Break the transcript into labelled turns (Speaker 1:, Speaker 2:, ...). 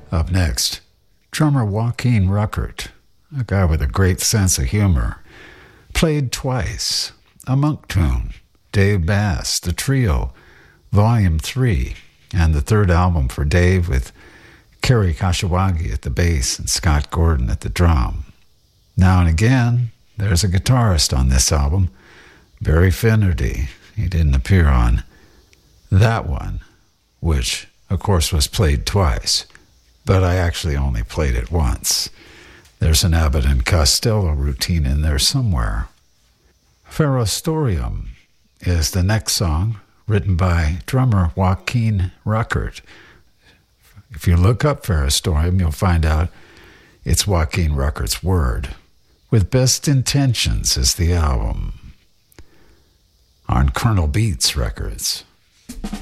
Speaker 1: Up next, drummer Joaquin Ruckert, a guy with a great sense of humor, played twice, a monk tune, Dave Bass, The Trio, Volume 3, and the third album for Dave with Kerry Kashiwagi at the bass and Scott Gordon at the drum. Now and again, there's a guitarist on this album, Barry Finnerty. He didn't appear on that one, which, of course, was played twice, but I actually only played it once. There's an Abbott and Costello routine in there somewhere. Ferrostorium is the next song, written by drummer Joaquin Ruckert. If you look up Ferrostorium, you'll find out it's Joaquin Ruckert's word. With Best Intentions is the album on Colonel Beats Records.